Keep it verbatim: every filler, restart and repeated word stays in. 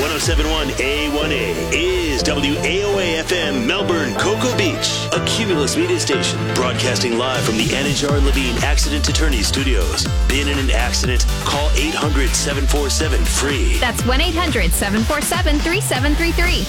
one oh seven point one A one A is W A O A F M Melbourne, Cocoa Beach, a Cumulus media station, broadcasting live from the Anajar Levine Accident Attorney Studios. Been in an accident? Call eight hundred, seven four seven, F R E E. That's one eight hundred, seven four seven, three seven three three.